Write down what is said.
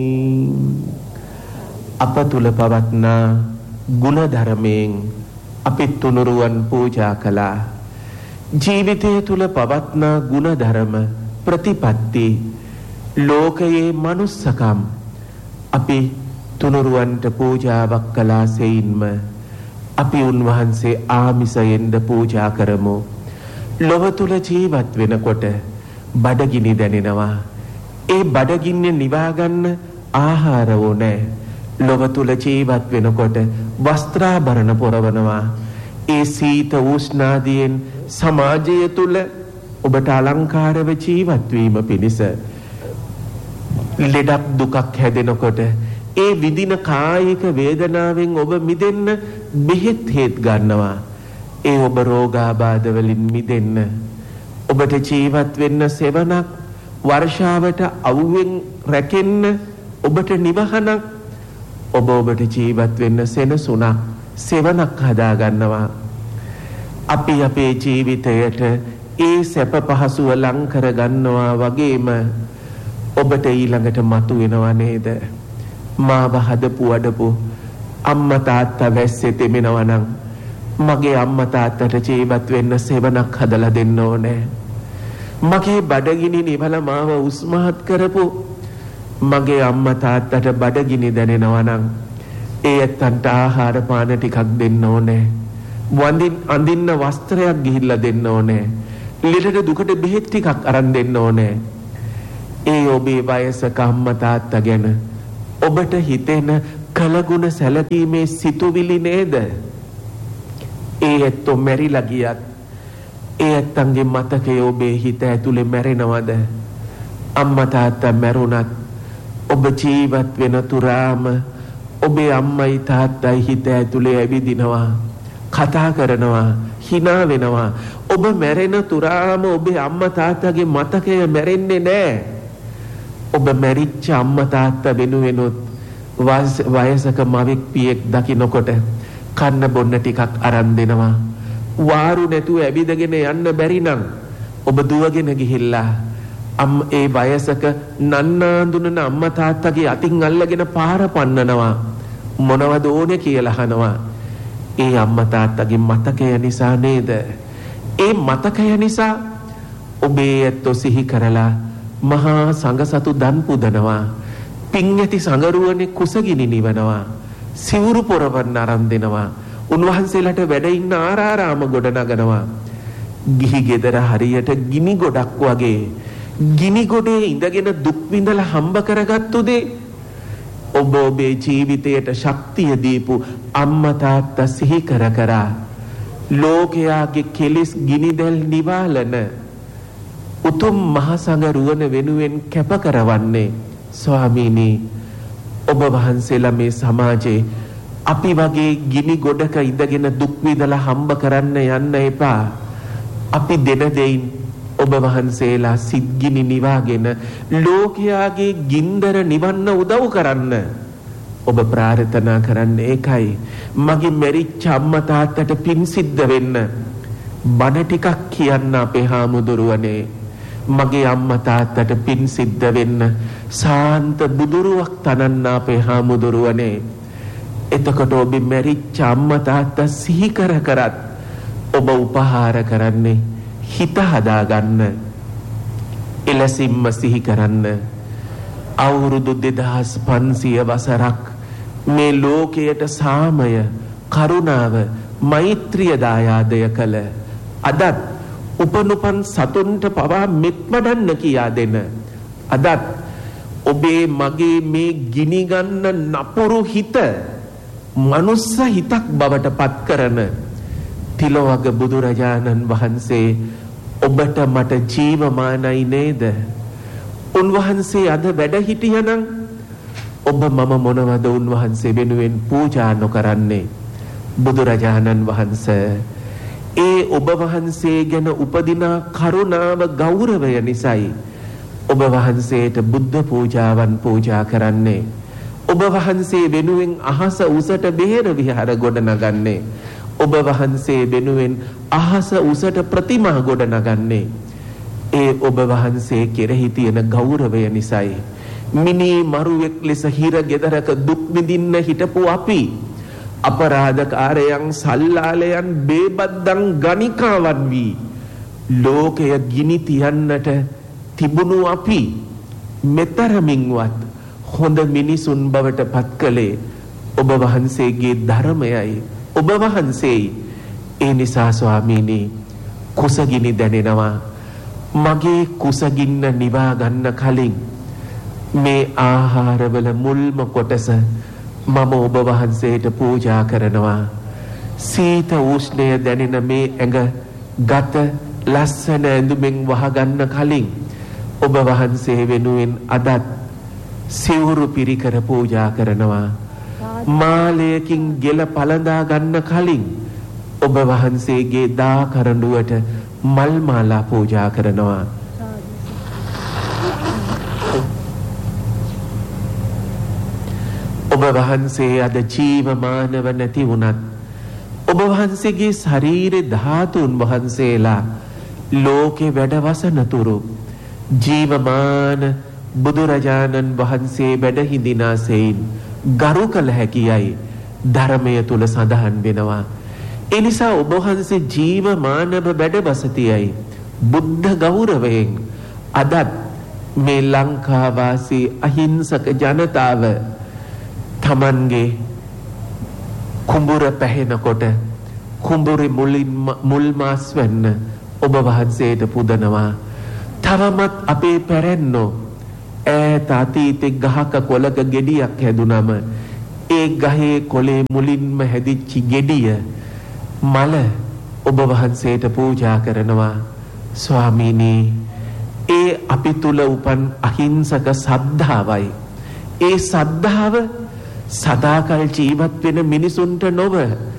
අප තුල පවත්නා ගුණ ධර්මයෙන් අපි තුනුරුවන් පූජා කළා. ජීවිතය තුල පවත්නා ගුණ ධර්ම ප්‍රතිපත්ති ලෝකයේ මනුස්සකම් අපි තුනුරුවන්ට පූජාවක් කළා. සෙයින්ම අපි උන්වහන්සේ ආමිසයෙන්ද පූජා කරමු. ලොව තුල ජීවත් වෙනකොට බඩගිනි දැනෙනවා. ඒ බඩගින්න නිවා ගන්න ආහාර ඕනේ. ලොව තුල ජීවත් වෙනකොට වස්ත්‍රාභරණ පොරවනවා. ඒ සීත උෂ්ණාදියෙන් සමාජය තුල ඔබට අලංකාරව ජීවත් වීම පිණිස ලෙඩක් දුකක් හැදෙනකොට ඒ විඳින කායික වේදනාවෙන් ඔබ මිදෙන්න බෙහෙත් හේත් ගන්නවා. ඒ ඔබ රෝගාබාධ වලින් මිදෙන්න ඔබට ජීවත් වෙන්න සෙවණක්, වර්ෂාවට අවුවෙන් රැකෙන්න ඔබට නිවහනක්, ඔබට ජීවත් වෙන්න සෙනසුණක්, සෙවණක් හදා ගන්නවා. අපි අපේ ජීවිතයට ඒ සැප පහසුව ලං කර ගන්නවා වගේම ඔබට ඊළඟට මතු වෙනවා නේද? මාව හදපු වඩපු අම්මා තාත්තා වැස්සේ තෙමෙනවා නම් මගේ අම්මා තාත්තට ජීවත් වෙන්න සෙවණක් හදලා දෙන්න ඕනේ. මගේ බඩගිනි නිවලා මාව උස්මහත් කරපු මගේ අම්මා තාත්තට බඩගිනි දැනෙනවා නම් ඒ ඇත්තන්ට ආහාර පාන ටිකක් දෙන්න ඕනේ. අඳින්න වස්ත්‍රයක් ගිහිල්ලා දෙන්න ඕනේ. ලෙඩට දුකට බෙහෙත් ටිකක් අරන් දෙන්න ඕනේ. ඒ ඔබේ වයසක අම්මා තාත්තා ගැන ඔබට හිතෙන කලගුණ සැලකීමේ සිතුවිලි නේද? ඒ ඇත්තෝ මැරිලා ගියත් ඒ ඇත්තන්ගේ මතකයේ ඔබේ හිත ඇතුලේ මැරෙනවද? අම්මා තාත්තා මැරුණත් ඔබ ජීවත් වෙන තුරාම ඔබේ අම්මයි තාත්තයි හිත ඇතුලේ ඇවිදිනවා, කතා කරනවා, hina වෙනවා. ඔබ මැරෙන තුරාම ඔබේ අම්මා තාත්තගේ මතකය මැරෙන්නේ නැහැ. ඔබ මැරිච්ච අම්මා තාත්තා වෙනුවෙනුත් වයසක මවෙක් පියෙක් දකින්නකොට කන්න බොන්න ටිකක් අරන් දෙනවා. වාරු නැතුව ඇවිදගෙන යන්න බැරි නම් ඔබ දුවගෙන ගිහිල්ලා ඒ වයසක නන්නාඳුනන අම්මා තාත්තගේ අතින් අල්ලගෙන පාර පන්නනවා. මොනවද ඕනේ කියලා අහනවා. ඒ අම්මා තාත්තගේ මතකය නිසා නේද? ඒ මතකය නිසා ඔබේ ඇත්තෝ සිහි කරලා මහා සංඝසතු දන් පුදනවා. පින් ඇති සංගරුවනේ කුසගිනි නිවනවා. සිවුරු පොරවන්න අරන් දෙනවා. උන්වහන්සේලාට වැඩ ඉන්න ආරාරාම ගොඩ නගනවා. ගිහි ගෙදර හරියට ගිනි ගොඩක් වගේ ගිනි ගොඩේ ඉඳගෙන දුක් විඳලා හම්බ කරගත්තු දේ ඔබ ඔබේ ජීවිතයට ශක්තිය දීපු අම්මා තාත්තා සිහි කර කර ලෝකයාගේ කෙලෙස් ගිනිදැල් නිවාලන උතුම් මහ සංඝරුවන වෙනුවෙන් කැප කරවන්නේ ස්වාමීනි, ඔබ වහන්සේලා මේ සමාජේ අපි වගේ ගිනි ගොඩක ඉඳගෙන දුක් විඳලා හම්බ කරන්න යන්න එපා. අපි දෙන දෙයින් ඔබ වහන්සේලා සිත්ගිනි නිවාගෙන ලෝකයාගේ ගින්දර නිවන්න උදව් කරන්න ඔබ ප්‍රාර්ථනා කරන්න. ඒකයි මගේ මැරිච්ච අම්මා තාත්තට පින් සිද්ධ වෙන්න බණ ටිකක් කියන්න අපේ හාමුදුරුවනේ. මගේ අම්මා තාත්තට පින් සිද්ධ වෙන්න සාන්ත බුදුරුවක් තනන්න අපේ හාමුදුරුවනේ. එතකොට ඔබ මැරිච්ච අම්මා තාත්තා සිහි කර කරත් ඔබ උපහාර කරන්නේ හිත හදාගන්න. එලෙසින්ම සිහි කරන්න. අවුරුදු 2500 වසරක් මේ ලෝකයට සාමය, කරුණාව, මෛත්‍රිය දායාදය කළ අදත් උපනුපන් සතුන්ට පවා මෙත්මඩන්න කියා දෙන අදත් ඔබේ මගේ මේ ගිනි ගන්න නපුරු හිත මනුස්ස හිතක් බවට පත් කරන තිලවග බුදුරජාණන් වහන්සේ ඔබට මට ජීවමානයි නේද? උන්වහන්සේ අද වැඩ හිටියනම් ඔබ මම මොනවද උන්වහන්සේ වෙනුවෙන් පූජා නොකරන්නේ? බුදුරජාණන් වහන්සේ ඒ ඔබ වහන්සේ ගැන උපදින කරුණාව ගෞරවය නිසායි ඔබ වහන්සේට බුද්ධ පූජාවන් පූජා කරන්නේ. ඔබ වහන්සේ වෙනුවෙන් අහස උසට බෙහෙර විහාර ගොඩනගන්නේ. ඔබ වහන්සේ වෙනුවෙන් අහස උසට ප්‍රතිමා ගොඩනගන්නේ. ඒ ඔබ වහන්සේ කෙරෙහි තියෙන ගෞරවය නිසායි. මිනී මරුවෙක් ලෙස හිර ගෙදරක දුක් විඳින්න හිටපු අපි අපරාධකාරයන් සල්ලාලයන් බේබද්දන් ගණිකාවන් වී ලෝකය ගිනි තියන්නට තිබුණු අපි මෙතරමින්වත් හොඳ මිනිසුන් බවට පත් කළේ ඔබ වහන්සේගේ ධර්මයයි ඔබ වහන්සේයි. ඒ නිසා ස්වාමීනි කුසගිනි දැනෙනවා. මගේ කුසගින්න නිවා ගන්න කලින් මේ ආහාරවල මුල්ම කොටස මම ඔබ වහන්සේට පූජා කරනවා. සීත උෂ්ණය දැනෙන මේ ඇඟ ගත ලස්සන ඇඳුමින් වහගන්න කලින් ඔබ වහන්සේ වෙනුවෙන් අදත් සිවුරු පිරිකර පූජා කරනවා. මාලයකින් ගෙල පළඳා ගන්න කලින් ඔබ වහන්සේගේ දා කරඬුවට මල් මාලා පූජා කරනවා. ඔබ වහන්සේ අද ජීවමානව නැති වුණත් ඔබ වහන්සේගේ ශරීරේ ධාතුන් වහන්සේලා ලෝකේ වැඩවසනතුරු ජීවමාන බුදුරජාණන් වහන්සේ වැඩ හිඳිනාසෙයින් ගරු කළ හැකියයි ධර්මය තුල සඳහන් වෙනවා. ඒ නිසා ඔබ වහන්සේ ජීවමානව වැඩවසතියයි බුද්ධ ගෞරවයෙන් අදත් මේ ලංකා වාසී අහිංසක ජනතාව තමන්ගේ කුඹුර පැහෙනකොට කුඹුරේ මුල් මාස් වෙන්න ඔබ වහන්සේට පුදනවා. තවමත් අපේ පැරැන්නෝ ඈත අතීතේ ගහක කොළක ගෙඩියක් හැදුනම ඒ ගහේ කොළේ මුලින්ම හැදිච්ච ගෙඩිය මල ඔබ වහන්සේට පූජා කරනවා. ස්වාමීනි ඒ අපි තුල උපන් අහිංසක සද්ධාවයි. ඒ සද්ධාව සදාකල් ජීවත් වෙන මිනිසුන්ට නොව